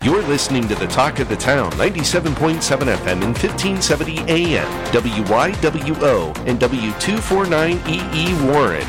You're listening to the Talk of the Town, 97.7 FM and 1570 AM, WYWO and W249EE Warren.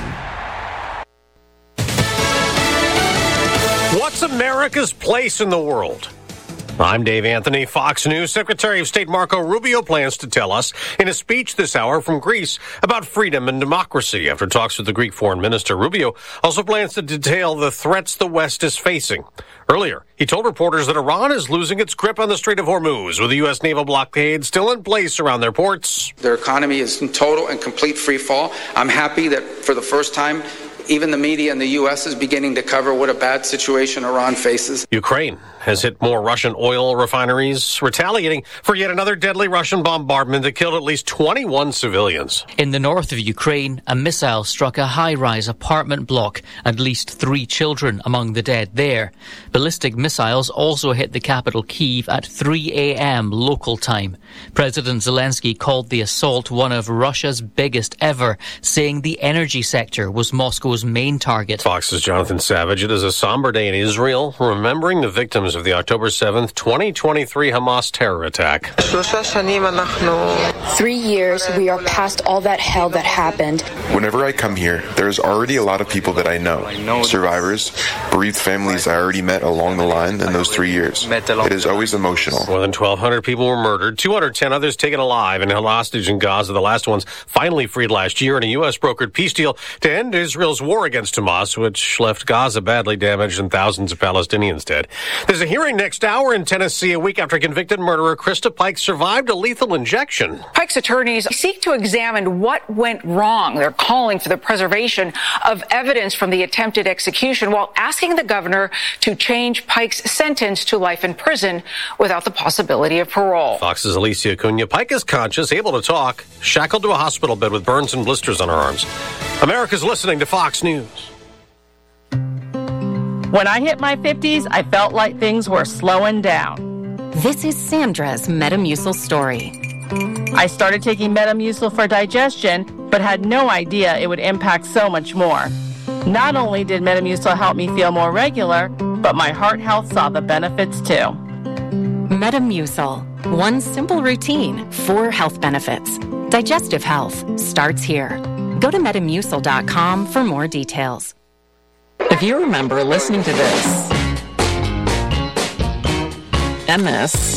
What's America's place in the world? I'm Dave Anthony. Fox News Secretary of State Marco Rubio plans to tell us in a speech this hour from Greece about freedom and democracy. After talks with the Greek foreign minister, Rubio also plans to detail the threats the West is facing. Earlier, he told reporters that Iran is losing its grip on the Strait of Hormuz, with the U.S. naval blockade still in place around their ports. Their economy is in total and complete free fall. I'm happy that for the first time, even the media in the U.S. is beginning to cover what a bad situation Iran faces. Ukraine has hit more Russian oil refineries, retaliating for yet another deadly Russian bombardment that killed at least 21 civilians. In the north of Ukraine, a missile struck a high-rise apartment block. At least 3 children among the dead there. Ballistic missiles also hit the capital Kyiv at 3 a.m. local time. President Zelensky called the assault one of Russia's biggest ever, saying the energy sector was Moscow's main target. Fox's Jonathan Savage. It is a somber day in Israel, remembering the victims of the October 7th, 2023 Hamas terror attack. 3 years, we are past all that hell that happened. Whenever I come here, there's already a lot of people that I know. Survivors, bereaved families I already met along the line in those 3 years. It is always emotional. More than 1,200 people were murdered, 210 others taken alive and held hostage in Gaza. The last ones finally freed last year in a U.S. brokered peace deal to end Israel's war against Hamas, which left Gaza badly damaged and thousands of Palestinians dead. There's a hearing next hour in Tennessee, a week after convicted murderer Krista Pike survived a lethal injection. Pike's attorneys seek to examine what went wrong. They're calling for the preservation of evidence from the attempted execution while asking the governor to change Pike's sentence to life in prison without the possibility of parole. Fox's Alicia Cunha. Pike is conscious, able to talk, shackled to a hospital bed with burns and blisters on her arms. America's listening to Fox News. When I hit my 50s, I felt like things were slowing down. This is Sandra's Metamucil story. I started taking Metamucil for digestion, but had no idea it would impact so much more. Not only did Metamucil help me feel more regular, but my heart health saw the benefits too. Metamucil. One simple routine, 4 health benefits. Digestive health starts here. Go to Metamucil.com for more details. If you remember listening to this, and this,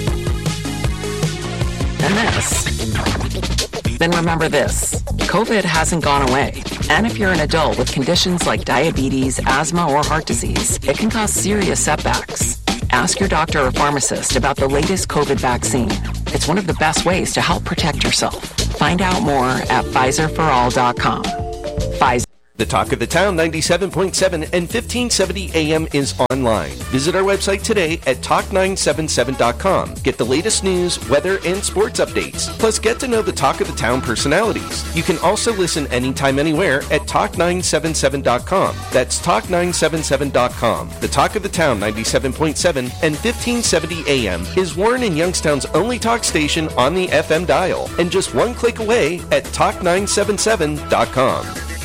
then remember this. COVID hasn't gone away. And if you're an adult with conditions like diabetes, asthma, or heart disease, it can cause serious setbacks. Ask your doctor or pharmacist about the latest COVID vaccine. It's one of the best ways to help protect yourself. Find out more at PfizerForAll.com. Pfizer. The Talk of the Town, 97.7 and 1570 AM is online. Visit our website today at talk977.com. Get the latest news, weather, and sports updates. Plus, get to know the Talk of the Town personalities. You can also listen anytime, anywhere at talk977.com. That's talk977.com. The Talk of the Town, 97.7 and 1570 AM is Warren and Youngstown's only talk station on the FM dial. And just one click away at talk977.com.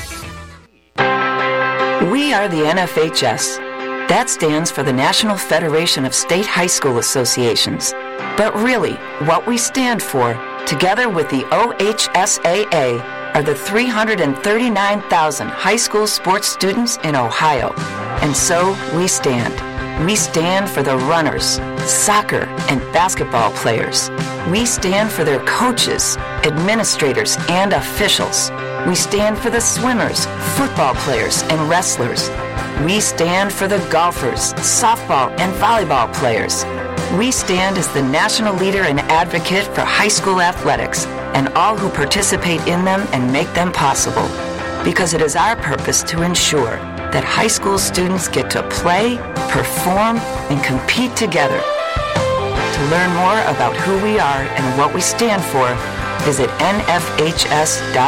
We are the NFHS. That stands for the National Federation of State High School Associations. But really, what we stand for, together with the OHSAA, are the 339,000 high school sports students in Ohio. And so we stand. We stand for the runners, soccer, and basketball players. We stand for their coaches, administrators, and officials. We stand for the swimmers, football players, and wrestlers. We stand for the golfers, softball, and volleyball players. We stand as the national leader and advocate for high school athletics and all who participate in them and make them possible. Because it is our purpose to ensure that high school students get to play, perform, and compete together. To learn more about who we are and what we stand for, visit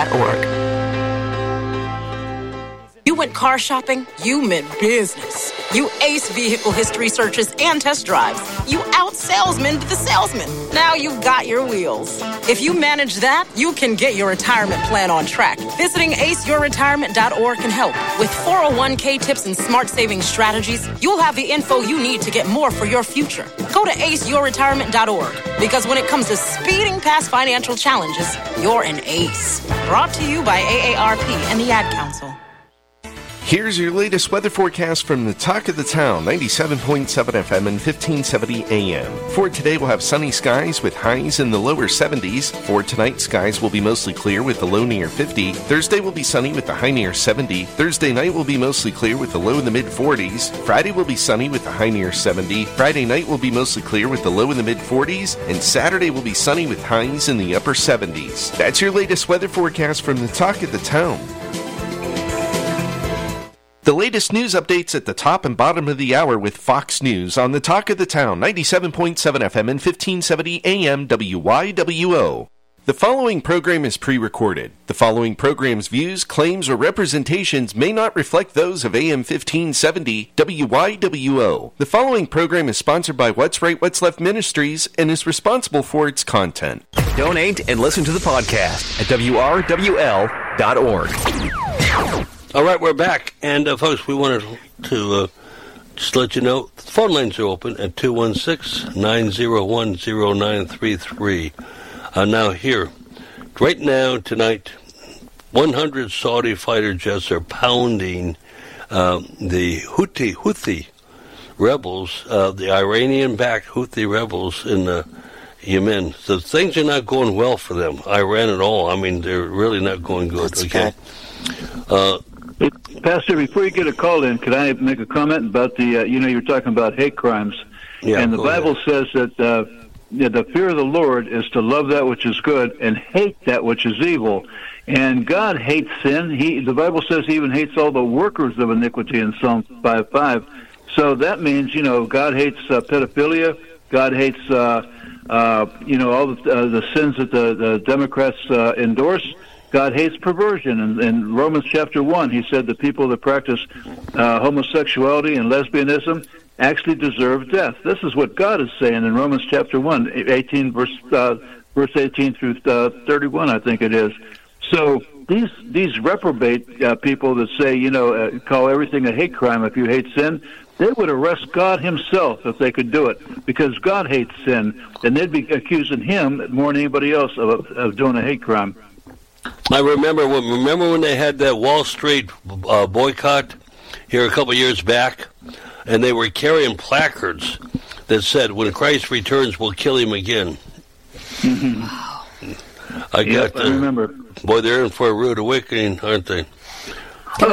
nfhs.org. You went car shopping, you meant business. You ace vehicle history searches and test drives. You out-salesman the salesman. Now you've got your wheels. If you manage that, you can get your retirement plan on track. Visiting aceyourretirement.org can help. With 401k tips and smart savings strategies, you'll have the info you need to get more for your future. Go to aceyourretirement.org, because when it comes to speeding past financial challenges, you're an ace. Brought to you by AARP and the Ad Council. Here's your latest weather forecast from the Talk of the Town, 97.7 FM and 1570 AM. For today, we'll have sunny skies with highs in the lower 70s. For tonight, skies will be mostly clear with the low near 50. Thursday will be sunny with the high near 70. Thursday night will be mostly clear with the low in the mid 40s. Friday will be sunny with the high near 70. Friday night will be mostly clear with the low in the mid 40s. And Saturday will be sunny with highs in the upper 70s. That's your latest weather forecast from the Talk of the Town. The latest news updates at the top and bottom of the hour with Fox News on the Talk of the Town, 97.7 FM and 1570 AM WYWO. The following program is pre-recorded. The following program's views, claims, or representations may not reflect those of AM 1570 WYWO. The following program is sponsored by What's Right, What's Left Ministries and is responsible for its content. Donate and listen to the podcast at WRWL.org. All right, we're back. And, folks, we wanted to just let you know, the phone lines are open at 216-901-0933. Now here, right now, tonight, 100 Saudi fighter jets are pounding the Houthi rebels, the Iranian-backed Houthi rebels in Yemen. So things are not going well for them, Iran at all. I mean, they're really not going good. That's okay. Pastor, before you get a call in, could I make a comment about the, you were talking about hate crimes. Yeah, and the Bible says that the fear of the Lord is to love that which is good and hate that which is evil. And God hates sin. The Bible says He even hates all the workers of iniquity in Psalm 5:5. So that means, God hates pedophilia. God hates, all the sins that the Democrats endorse. God hates perversion. In Romans chapter 1, He said the people that practice homosexuality and lesbianism actually deserve death. This is what God is saying in Romans chapter 1, 18 verse 18 through 31, I think it is. So these reprobate people that say, call everything a hate crime if you hate sin, they would arrest God Himself if they could do it, because God hates sin, and they'd be accusing Him more than anybody else of doing a hate crime. I remember when they had that Wall Street boycott here a couple of years back, and they were carrying placards that said, "When Christ returns, we'll kill him again." Mm-hmm. I remember. Boy, they're in for a rude awakening, aren't they? Can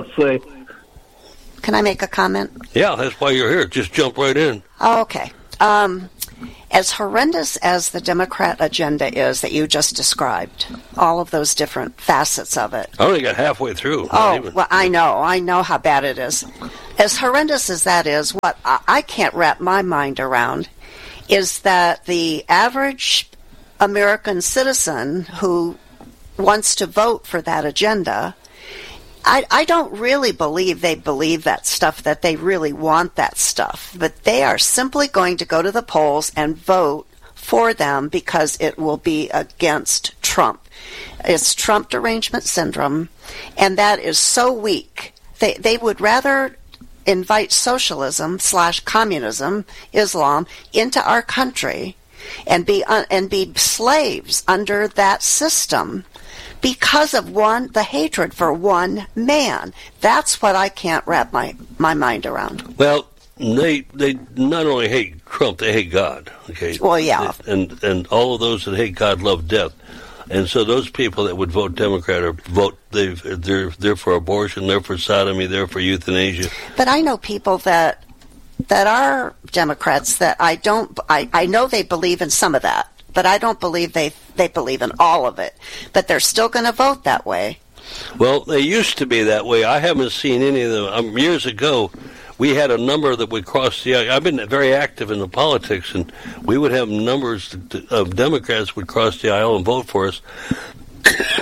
I make a comment? Yeah, that's why you're here. Just jump right in. Oh, okay. As horrendous as the Democrat agenda is that you just described, all of those different facets of it. I only got halfway through. Well, I know how bad it is. As horrendous as that is, what I can't wrap my mind around is that the average American citizen who wants to vote for that agenda, I don't really believe they believe that stuff, that they really want that stuff. But they are simply going to go to the polls and vote for them because it will be against Trump. It's Trump derangement syndrome, and that is so weak. They would rather invite socialism / communism, Islam, into our country and be slaves under that system, because of the hatred for one man. That's what I can't wrap my mind around. Well, they not only hate Trump, they hate God. Okay. Well, yeah. And all of those that hate God love death. And so those people that would vote Democrat or they're for abortion, they're for sodomy, they're for euthanasia. But I know people that are Democrats that I know they believe in some of that. But I don't believe they believe in all of it. But they're still going to vote that way. Well, they used to be that way. I haven't seen any of them. Years ago, we had a number that would cross the aisle. I've been very active in the politics, and we would have numbers of Democrats would cross the aisle and vote for us.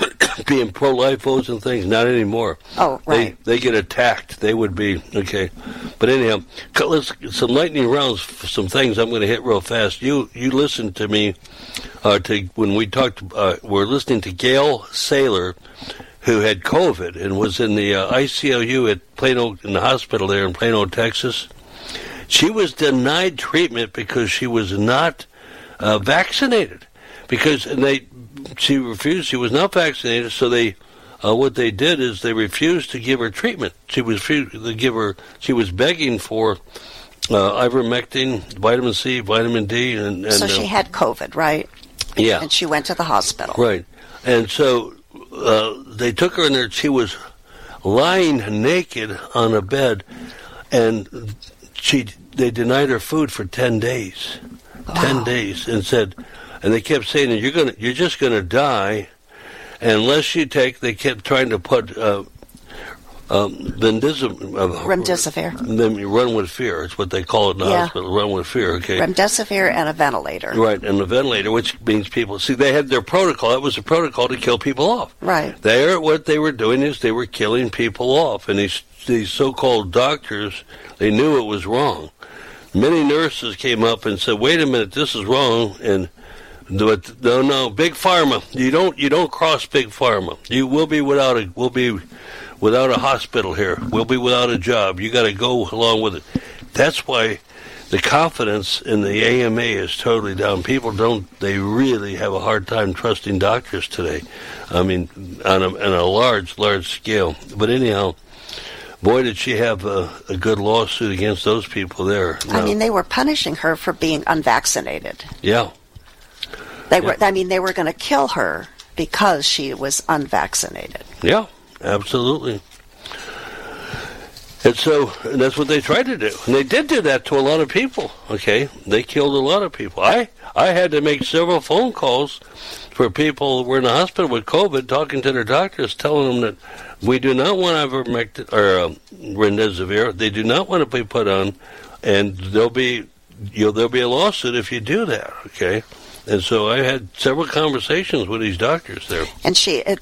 being pro-life votes and things. Not anymore. Oh, right. They get attacked. They would be, okay. But anyhow, some lightning rounds for some things I'm going to hit real fast. You listened to me when we talked, we're listening to Gail Saylor, who had COVID and was in the ICLU at Plano, in the hospital there in Plano, Texas. She was denied treatment because she was not vaccinated. She refused. She was not vaccinated, so what they did is they refused to give her treatment. She was begging for ivermectin, vitamin C, vitamin D, and so she had COVID, right? Yeah, and she went to the hospital, right? And so they took her in there. She was lying naked on a bed, and they denied her food for 10 days. Wow. 10 days, and they kept saying that you're just gonna die unless you take. They kept trying to put remdesivir. Then you run with fear. It's what they call it in the hospital. Run with fear. Okay. Remdesivir and a ventilator. Right, and a ventilator, which means people see they had their protocol. That was a protocol to kill people off. Right. What they were doing is they were killing people off, and these so-called doctors, they knew it was wrong. Many nurses came up and said, "Wait a minute, this is wrong." And no, Big Pharma. You don't cross Big Pharma. We'll be without a hospital here. We'll be without a job. You got to go along with it. That's why the confidence in the AMA is totally down. People they really have a hard time trusting doctors today. I mean, on a large scale. But anyhow, boy, did she have a good lawsuit against those people there. I mean, they were punishing her for being unvaccinated. Yeah. They were going to kill her because she was unvaccinated. Yeah, absolutely. And that's what they tried to do. And they did do that to a lot of people, okay? They killed a lot of people. I had to make several phone calls for people who were in the hospital with COVID, talking to their doctors, telling them that we do not want ivermectin or remdesivir. They do not want to be put on, and there'll be a lawsuit if you do that, okay? And so I had several conversations with these doctors there. And it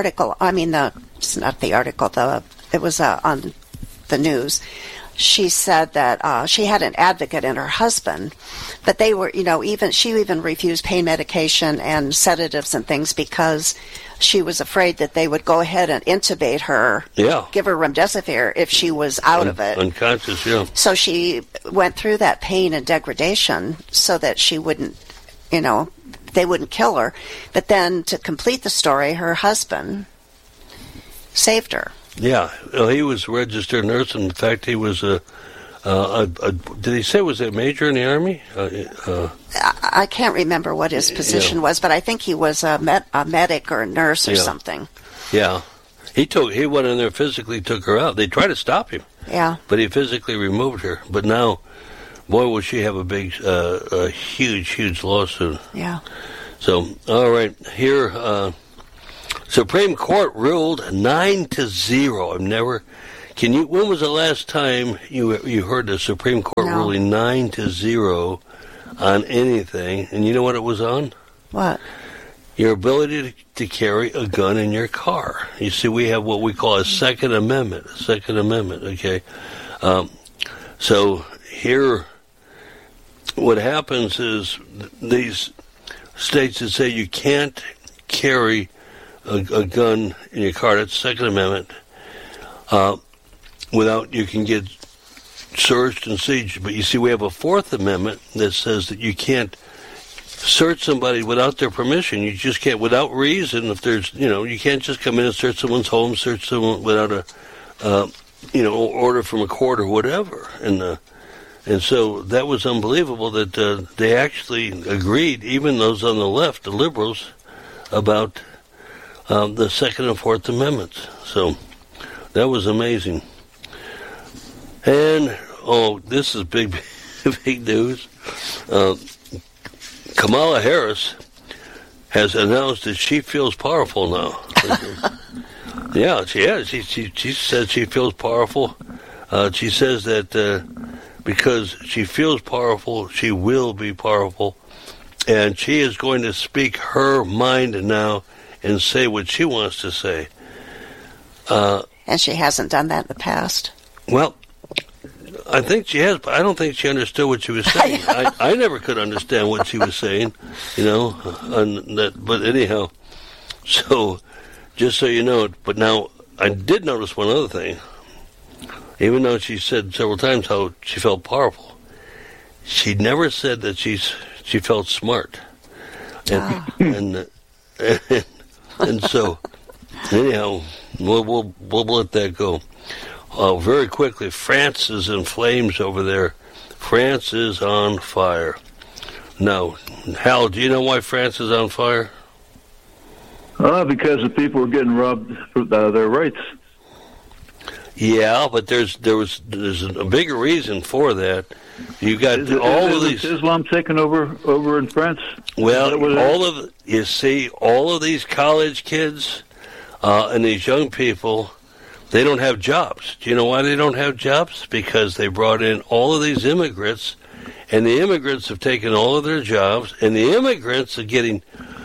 was on the news. She said that she had an advocate in her husband, but they were, she even refused pain medication and sedatives and things because she was afraid that they would go ahead and intubate her, give her remdesivir if she was out of it. Unconscious, yeah. So she went through that pain and degradation so that she wouldn't, they wouldn't kill her. But then to complete the story, her husband saved her. Yeah, he was a registered nurse. In fact, he was did he say was a major in the Army? I can't remember what his position was, but I think he was a medic or a nurse or something. Yeah. He went in there, physically took her out. They tried to stop him. Yeah. But he physically removed her. But now, boy, will she have a huge lawsuit. Yeah. So, all right, here, Supreme Court ruled 9-0. When was the last time you heard the Supreme Court ruling 9-0 on anything? And you know what it was on? What? Your ability to carry a gun in your car. You see, we have what we call a Second Amendment. Okay? So here, what happens is these states that say you can't carry a gun in your car, that's Second Amendment, you can get searched and seized. But you see, we have a Fourth Amendment that says that you can't search somebody without their permission. You just can't, without reason. If there's, you can't just come in and search someone's home, search someone without a, order from a court or whatever. And so that was unbelievable that they actually agreed, even those on the left, the liberals, about the Second and Fourth Amendments. So that was amazing. And, this is big news. Kamala Harris has announced that she feels powerful now. Yeah, she has. She said she feels powerful. She says that because she feels powerful, she will be powerful. And she is going to speak her mind now and say what she wants to say. And she hasn't done that in the past. Well, I think she has, but I don't think she understood what she was saying. I never could understand what she was saying, but anyhow, so just so you know, but now I did notice one other thing. Even though she said several times how she felt powerful, she never said that she felt smart. And so anyhow, we'll let that go. Very quickly, France is in flames over there. France is on fire. Now, Hal, do you know why France is on fire? Because the people are getting robbed for their rights. Yeah, but there's a bigger reason for that. You got all of these Islam taking over in France. Well, all of these college kids and these young people. They don't have jobs. Do you know why they don't have jobs? Because they brought in all of these immigrants, and the immigrants have taken all of their jobs, and the immigrants being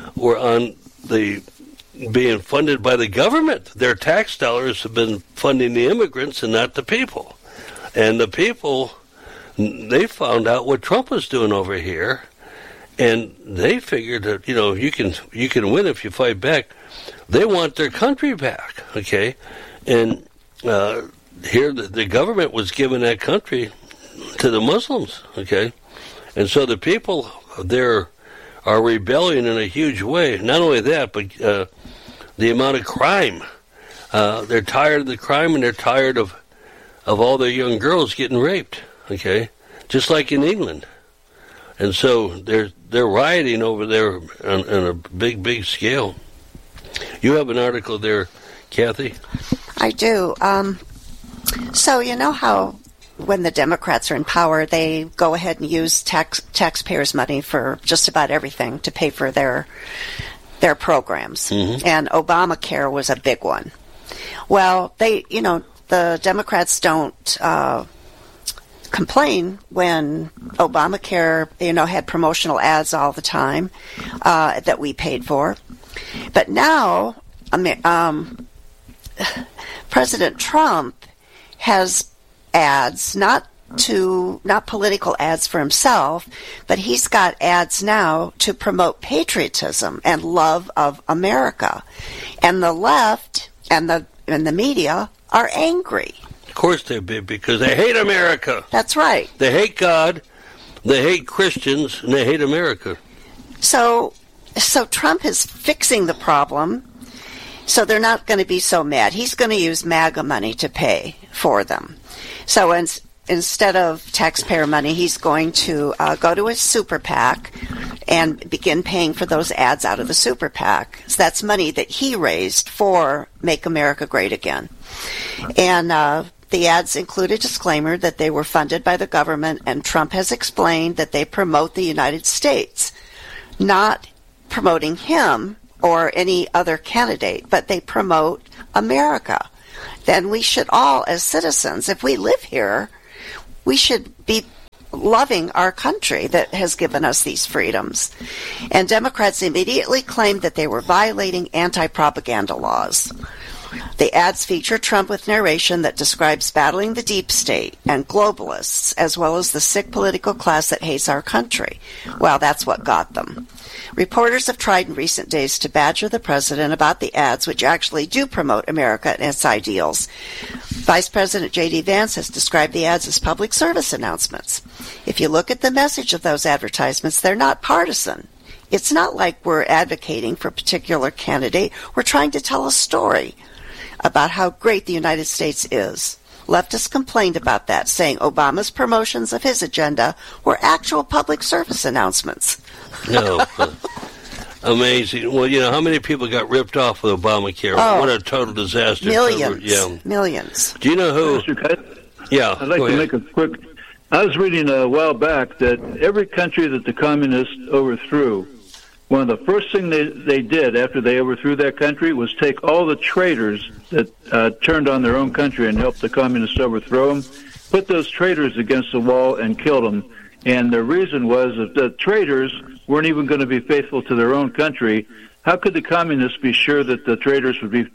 funded by the government. Their tax dollars have been funding the immigrants and not the people. And the people, they found out what Trump was doing over here, and they figured that, you can win if you fight back. They want their country back, okay? And here the government was giving that country to the Muslims, okay? And so the people there are rebelling in a huge way. Not only that, but the amount of crime. They're tired of the crime, and they're tired of all their young girls getting raped, okay? Just like in England. And so they're rioting over there on a big scale. You have an article there, Kathy? I do. So you know how when the Democrats are in power, they go ahead and use taxpayers' money for just about everything to pay for their programs. Mm-hmm. And Obamacare was a big one. Well, the Democrats don't complain when Obamacare, had promotional ads all the time that we paid for. But now, President Trump has ads, not political ads for himself, but he's got ads now to promote patriotism and love of America. And the left and the media are angry. Of course they'd be, because they hate America. That's right. They hate God, they hate Christians, and they hate America. So Trump is fixing the problem. So they're not going to be so mad. He's going to use MAGA money to pay for them. So instead of taxpayer money, he's going to go to his super PAC and begin paying for those ads out of the super PAC. So that's money that he raised for Make America Great Again. And the ads include a disclaimer that they were funded by the government, and Trump has explained that they promote the United States, not promoting him or any other candidate, but they promote America. Then we should all, as citizens, if we live here, we should be loving our country that has given us these freedoms. And Democrats immediately claimed that they were violating anti-propaganda laws. The ads feature Trump with narration that describes battling the deep state and globalists, as well as the sick political class that hates our country. Well, that's what got them. Reporters have tried in recent days to badger the president about the ads, which actually do promote America and its ideals. Vice President J.D. Vance has described the ads as public service announcements. If you look at the message of those advertisements, they're not partisan. It's not like we're advocating for a particular candidate. We're trying to tell a story about how great the United States is. Leftists complained about that, saying Obama's promotions of his agenda were actual public service announcements. No. Amazing. Well, how many people got ripped off with Obamacare? Oh, what a total disaster. Millions. Millions. Do you know who? Yeah. I'd like to make a quick... I was reading a while back that every country that the communists overthrew, one of the first things they did after they overthrew that country was take all the traitors that turned on their own country and helped the communists overthrow them, put those traitors against the wall and killed them. And the reason was that the traitors weren't even going to be faithful to their own country. how could the communists be sure that the traitors would be,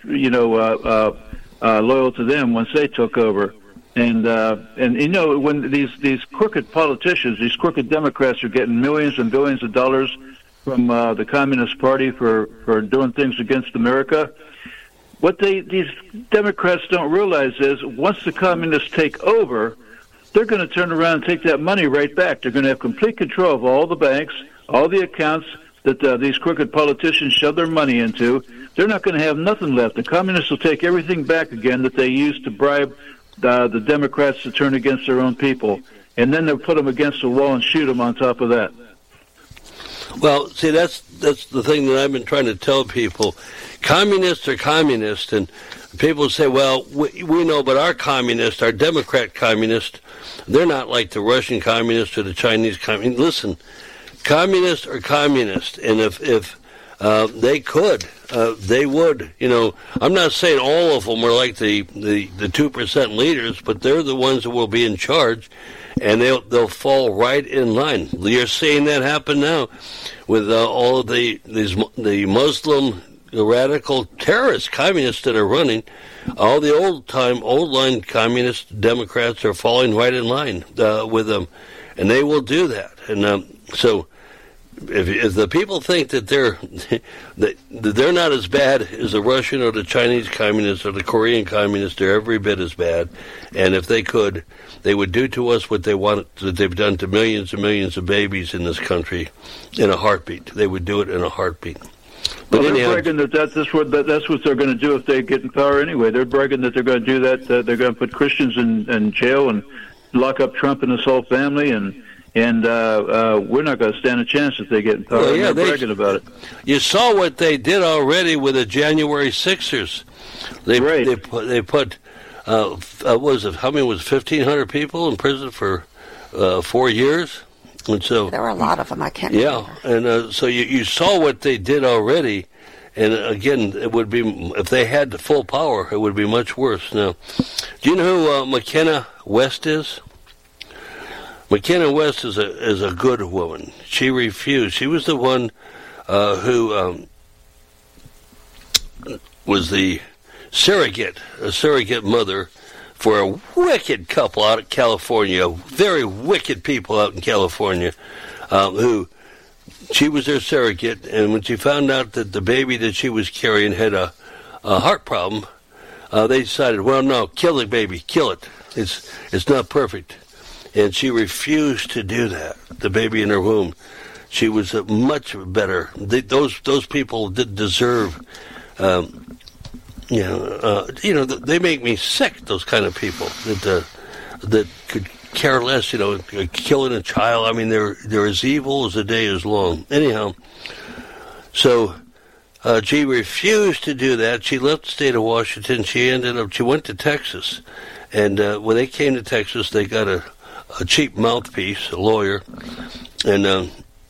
loyal to them once they took over? And when these crooked politicians, these crooked Democrats are getting millions and billions of dollars from the Communist Party for doing things against America, what these Democrats don't realize is once the communists take over, they're going to turn around and take that money right back. They're going to have complete control of all the banks, all the accounts that these crooked politicians shove their money into. They're not going to have nothing left. The communists will take everything back again that they used to bribe the Democrats to turn against their own people. And then they'll put them against the wall and shoot them on top of that. Well, see, that's the thing that I've been trying to tell people. Communists are communists, and people say, well, we know, but our communists, our Democrat communists, they're not like the Russian communists or the Chinese communists. Listen, communists are communists, and if they could, they would. I'm not saying all of them are like the 2% leaders, but they're the ones that will be in charge, and they'll fall right in line. You're seeing that happen now with all of the Muslim radical terrorist communists that are running. All the old line communist Democrats are falling right in line with them, and they will do that. And so, if the people think that they're not as bad as the Russian or the Chinese communists or the Korean communists, they're every bit as bad. And if they could, they would do to us what they want, that they've done to millions and millions of babies in this country in a heartbeat. They would do it in a heartbeat. But they're bragging that that's what they're going to do if they get in power anyway. They're bragging that they're going to do that. They're going to put Christians in jail and lock up Trump and his whole family, and we're not going to stand a chance if they get in power. Well, yeah, they're bragging about it. You saw what they did already with the January 6ers. They put what was it? How many was 1,500 people in prison for 4 years? And so there were a lot of them. I can't remember. And so you saw what they did already, and again, it would be, if they had the full power, it would be much worse. Now, do you know who McKenna West is? McKenna West is a good woman. She refused. She was the one who was the surrogate mother for a wicked couple out of California, very wicked people out in California, who she was their surrogate, and when she found out that the baby that she was carrying had a heart problem, they decided, well, no, kill the baby, kill it. It's not perfect. And she refused to do that, the baby in her womb. She was much better. Those people did deserve... they make me sick, those kind of people that could care less, killing a child. I mean, they're as evil as the day is long. Anyhow, so she refused to do that. She left the state of Washington. She went to Texas. And when they came to Texas, they got a cheap mouthpiece, a lawyer. And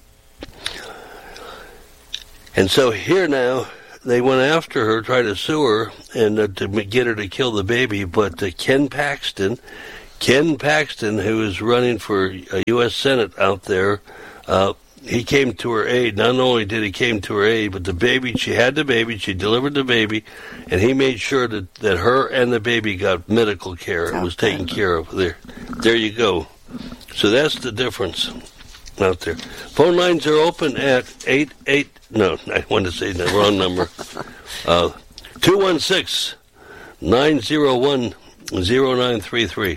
so here now, they went after her, tried to sue her, and to get her to kill the baby. But Ken Paxton, who is running for U.S. Senate out there, he came to her aid. Not only did he came to her aid, but the baby, she had the baby, she delivered the baby, and he made sure that her and the baby got medical care. It was taken care of. There you go. So that's the difference out there. Phone lines are open at 88. No, I wanted to say the wrong number. 216-901-0933.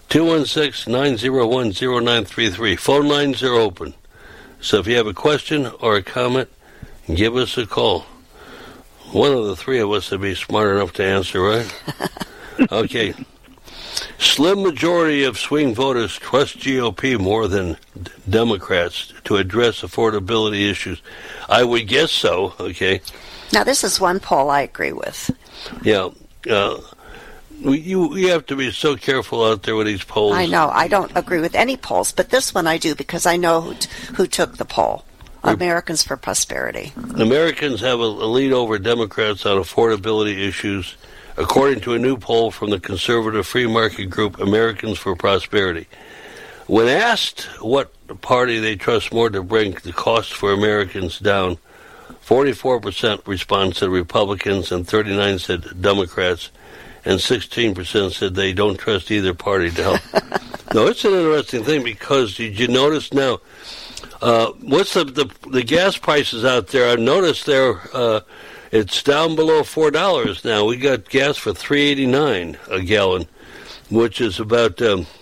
216-901-0933. Phone lines are open. So if you have a question or a comment, give us a call. One of the three of us would be smart enough to answer, right? Okay. Slim majority of swing voters trust GOP more than Democrats to address affordability issues. I would guess so, okay? Now, this is one poll I agree with. Yeah. You have to be so careful out there with these polls. I know. I don't agree with any polls, but this one I do because I know who took the poll. Americans for Prosperity. Americans have a lead over Democrats on affordability issues, according to a new poll from the conservative free market group Americans for Prosperity. When asked what party they trust more to bring the cost for Americans down, 44% responded said Republicans, and 39% said Democrats, and 16% said they don't trust either party to help. No, it's an interesting thing because did you notice now? What's the gas prices out there? I've noticed it's down below $4 now. We got gas for $3.89 a gallon, which is about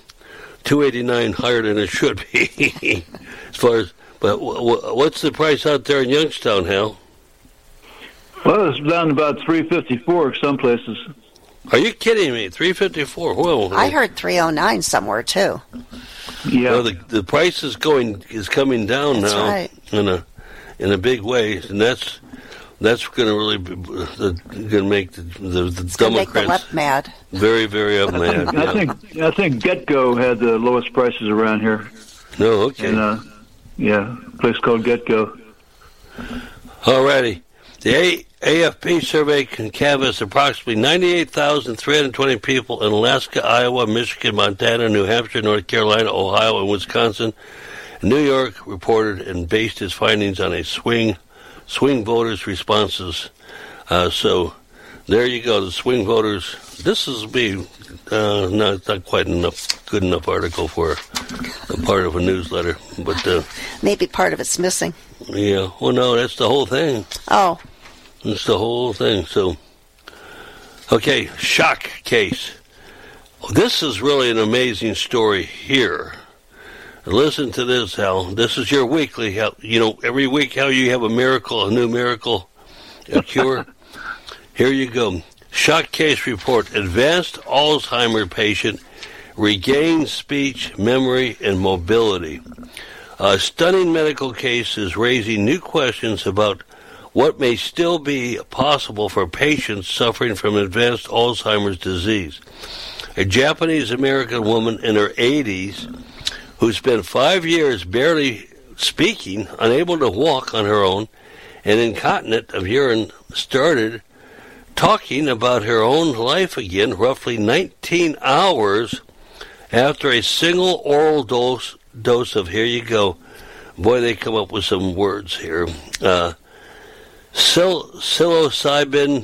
$2.89 higher than it should be. As far as, but what's the price out there in Youngstown, Hal? Well, it's down about $3.54 some places. Are you kidding me? $3.54. Whoa! I heard $3.09 somewhere too. Yeah, well, the price is coming down that's now right. in a big way, and that's going to really going to make the Democrats make the left mad. Very, very up mad. I think GetGo had the lowest prices around here. No, okay. And, a place called GetGo. Alrighty. The AFP survey can canvass approximately 98,320 people in Alaska, Iowa, Michigan, Montana, New Hampshire, North Carolina, Ohio, and Wisconsin. New York reported and based its findings on a swing voters' responses. So there you go, the swing voters. This is not quite good enough article for a part of a newsletter, but maybe part of it's missing. Yeah, well, no, that's the whole thing. Oh. That's the whole thing. So, okay, shock case. This is really an amazing story here. Listen to this, Hal. This is your weekly, Hal. You know, every week how you have a miracle, a new miracle, a cure. Here you go. Shock case report. Advanced Alzheimer patient regains speech, memory, and mobility. A stunning medical case is raising new questions about what may still be possible for patients suffering from advanced Alzheimer's disease. A Japanese-American woman in her 80s who spent 5 years barely speaking, unable to walk on her own, and incontinent of urine, started talking about her own life again roughly 19 hours after a single oral dose of, here you go, boy, they come up with some words here, psilocybin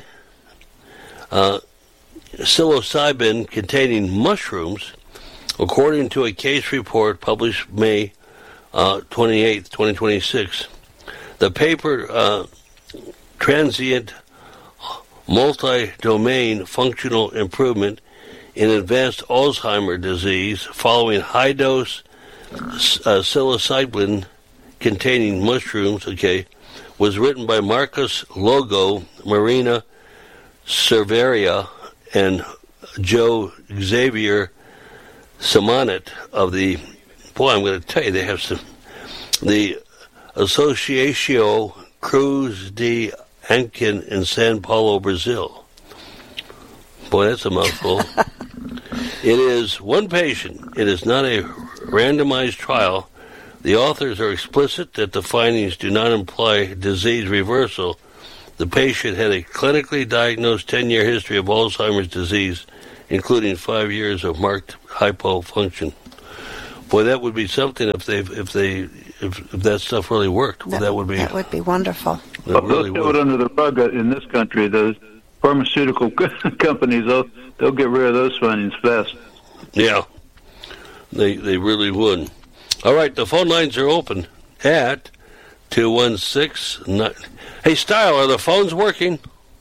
containing mushrooms, according to a case report published May 28, 2026. The paper, Transient Multi-Domain Functional Improvement in Advanced Alzheimer's Disease Following High-Dose Psilocybin Containing Mushrooms, was written by Marcus Logo, Marina Cerveria, and Joe Xavier Simonet of the, boy, I'm going to tell you, they have some, the Associação Cruz de Ankin in São Paulo, Brazil. Boy, that's a mouthful. It is one patient. It is not a randomized trial. The authors are explicit that the findings do not imply disease reversal. The patient had a clinically diagnosed 10-year history of Alzheimer's disease, including 5 years of marked hypofunction. Boy, that would be something if that stuff really worked. That would be wonderful. Well, they'll do it under the rug in this country. Those pharmaceutical companies, they'll get rid of those findings fast. Yeah, they really would. All right, the phone lines are open at 216. Hey, Style, are the phones working?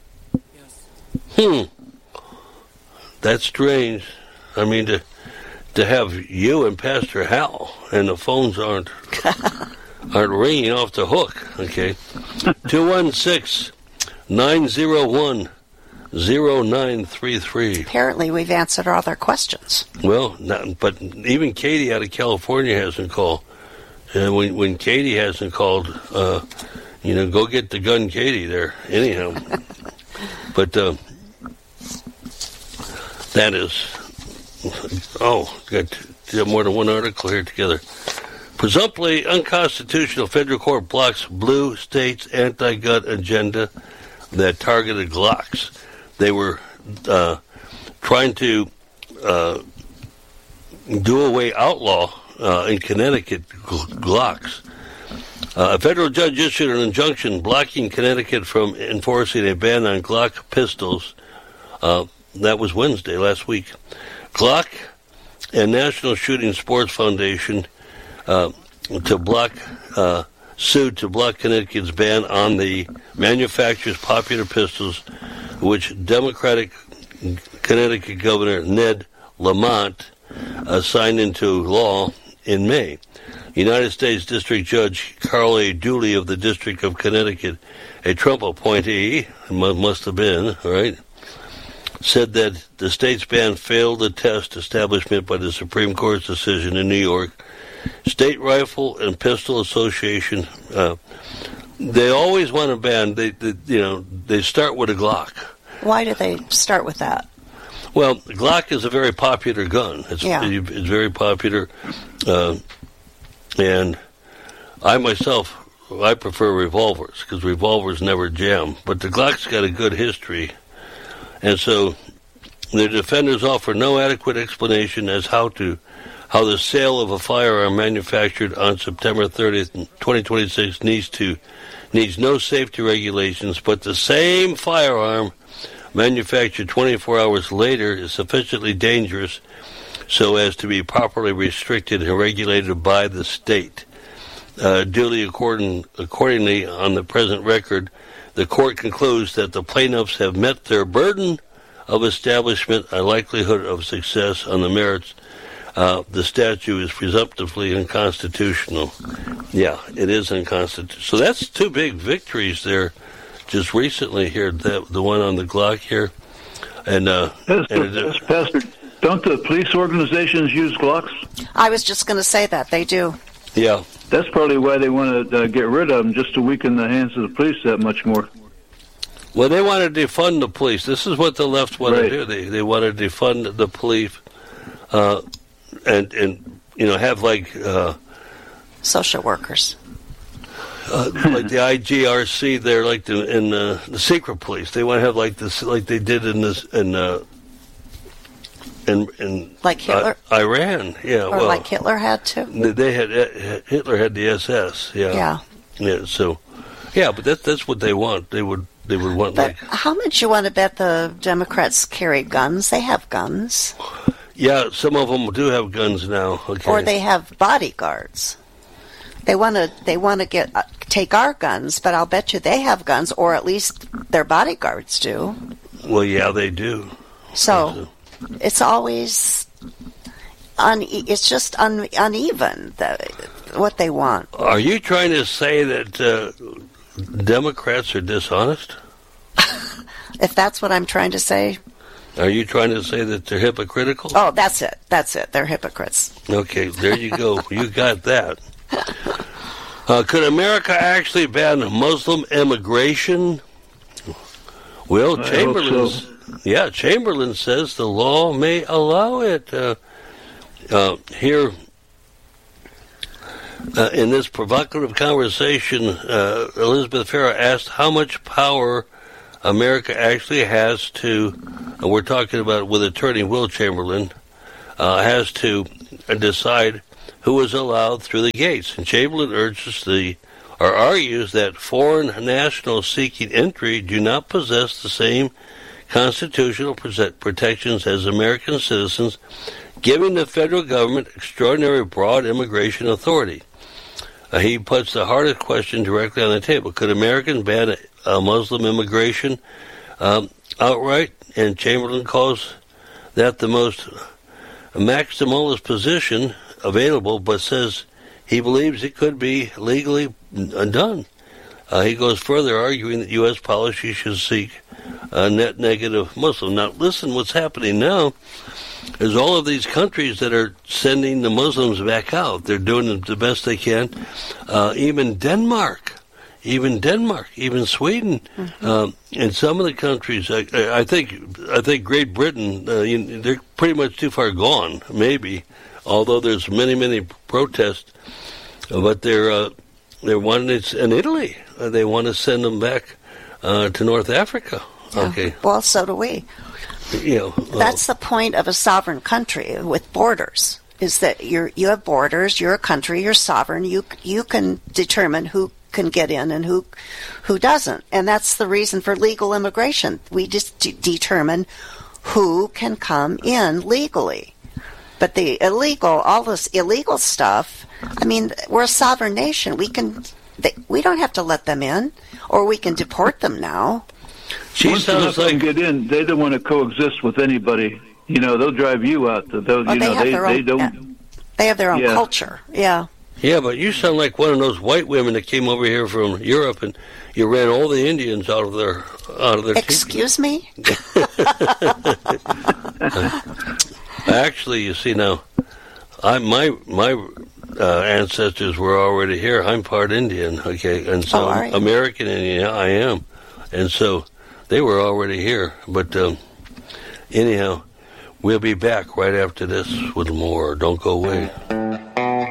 Yes. That's strange. I mean, to have you and Pastor Hal and the phones aren't ringing off the hook. 216-901-0933. Apparently, we've answered all their questions. Well, but even Katie out of California hasn't called. And when Katie hasn't called, go get the gun, Katie. There, anyhow. But that is. Got more than one article here together. Presumptively unconstitutional federal court blocks blue states' anti-gun agenda that targeted Glocks. They were trying to outlaw in Connecticut Glocks. A federal judge issued an injunction blocking Connecticut from enforcing a ban on Glock pistols. That was Wednesday, last week. Glock and National Shooting Sports Foundation sued to block Connecticut's ban on the manufacturer's popular pistols, which Democratic Connecticut Governor Ned Lamont signed into law in May. United States District Judge Carl A. Dooley of the District of Connecticut, a Trump appointee, must have been, right, said that the state's ban failed the test established by the Supreme Court's decision in New York. State Rifle and Pistol Association, they always want to ban. They start with a Glock. Why do they start with that? Well, Glock is a very popular gun. It's very popular, and I myself, I prefer revolvers because revolvers never jam. But the Glock's got a good history, and so the defenders offer no adequate explanation as how the sale of a firearm manufactured on September 30th, 2026 needs no safety regulations, but the same firearm manufactured 24 hours later is sufficiently dangerous so as to be properly restricted and regulated by the state. Duly accordingly, on the present record, the court concludes that the plaintiffs have met their burden of establishment a likelihood of success on the merits. The statute is presumptively unconstitutional. Yeah, it is unconstitutional. So that's two big victories there just recently here, the one on the Glock here. And Pastor, don't the police organizations use Glocks? I was just going to say that. They do. Yeah. That's probably why they want to get rid of them, just to weaken the hands of the police that much more. Well, they want to defund the police. This is what the left want to do. They want to defund the police and have like... social workers. Like the IGRC, they're like in the secret police. They want to have like this, like they did in like Hitler, Iran. Yeah, or like Hitler had to. They had Hitler had the SS. Yeah. So, but that's what they want. They would want. But how much you want to bet the Democrats carry guns? They have guns. Yeah, some of them do have guns now. Okay. Or they have bodyguards. They want to take our guns, but I'll bet you they have guns, or at least their bodyguards do. Well, yeah, they do. So it's always it's just uneven what they want. Are you trying to say that Democrats are dishonest? If that's what I'm trying to say. Are you trying to say that they're hypocritical? Oh, that's it. They're hypocrites. Okay, there you go. You got that. Could America actually ban Muslim immigration? Well, Chamberlain says the law may allow it. Here, in this provocative conversation, Elizabeth Farah asked how much power America actually has to, and we're talking about with attorney Will Chamberlain, has to decide who is allowed through the gates. And Chamberlain argues that foreign nationals seeking entry do not possess the same constitutional protections as American citizens, giving the federal government extraordinary broad immigration authority. He puts the hardest question directly on the table. Could Americans ban Muslim immigration outright? And Chamberlain calls that the most maximalist position available, but says he believes it could be legally done. He goes further, arguing that U.S. policy should seek a net negative Muslim. Now, listen, what's happening now is all of these countries that are sending the Muslims back out. They're doing the best they can. Even Denmark, even Sweden, and some of the countries. I think Great Britain. They're pretty much too far gone, maybe. Although there's many protests, but they're wanting it in Italy. They want to send them back to North Africa. Yeah. Okay. Well, so do we. That's the point of a sovereign country with borders, is that you have borders, you're a country, you're sovereign, you can determine who can get in and who doesn't. And that's the reason for legal immigration. We just determine who can come in legally. But the all this illegal stuff, I mean, we're a sovereign nation. We don't have to let them in, or we can deport them now. Once enough of them get in, they don't want to coexist with anybody. You know, they'll drive you out. They have their own culture. Yeah. Yeah, but you sound like one of those white women that came over here from Europe, and you ran all the Indians out of their. Excuse me. Actually, you see now, my ancestors were already here. I'm part Indian, okay, and so American Indian I am, and so they were already here. But anyhow, we'll be back right after this with more. Don't go away.